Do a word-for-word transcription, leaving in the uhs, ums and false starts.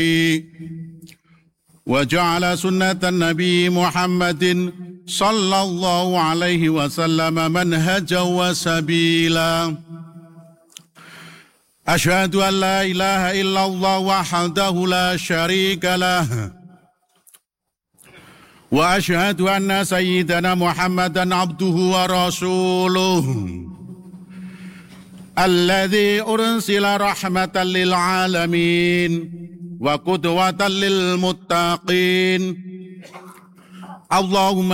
وجعل سنة النبي محمد صلى الله عليه وسلم منهجا وسبيلا. أشهد أن لا إله إلا الله وحده لا شريك له، وأشهد أن سيدنا محمدا عبده ورسوله الذي أرسل رحمة للعالمين وقدوة للمتقين. اللهم